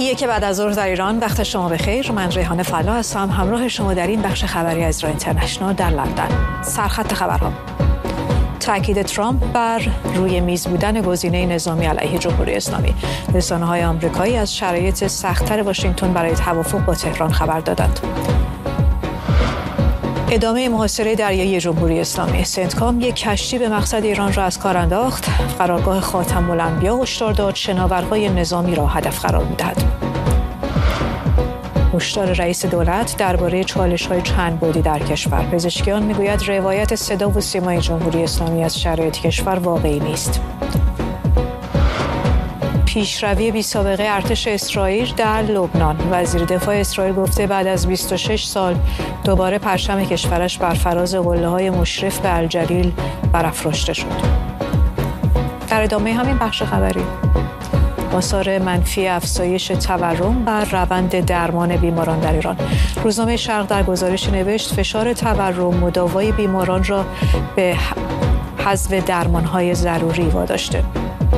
یک بعد از ظهر در ایران. وقت شما بخیر. من ریحانه فلا هستم، همراه شما در این بخش خبری از رای اینترنشنال در لندن. سرخط خبرها: تاکید ترامپ بر روی میز بودن گزینه نظامی علیه جمهوری اسلامی. رسانه‌های آمریکایی از شرایط سخت‌تر واشنگتن برای توافق با تهران خبر دادند. ادامه محاصره دریایی جمهوری اسلامی. سنتکام یک کشتی به مقصد ایران را از کار انداخت. قرارگاه خاتم الانبیا هشدار داد شناورهای نظامی را هدف قرار می‌دهد. هشدار رئیس دولت درباره چالش‌های چند بعدی در کشور. پزشکیان می‌گویند روایت صدا و سیمای جمهوری اسلامی از شرایط کشور واقعی نیست. پیشروی بی‌سابقه ارتش اسرائیل در لبنان. وزیر دفاع اسرائیل گفته بعد از 26 سال دوباره پرچم کشورش بر فراز قله‌های مشرف به الجلیل برافراشته شد. در ادامه همین بخش خبری: آثار منفی افزایش تورم بر روند درمان بیماران در ایران. روزنامه شرق در گزارش نوشت فشار تورم مداوای بیماران را به حذف درمان‌های ضروری واداشته.